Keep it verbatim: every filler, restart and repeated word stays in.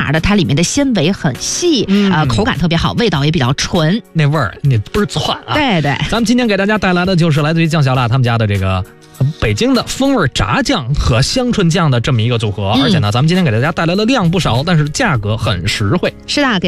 麻的，它里面的纤维很细，嗯、呃，口感特别好，味道也比较纯， 那味儿那倍儿窜啊！ 对对， 咱们今天给大家带来的就是来自于酱小辣他们家的这个北京的风味炸酱和香椿酱的这么一个组合，嗯、而且呢，咱们今天给大家带来的量不少，但是价格很实惠。 是的，给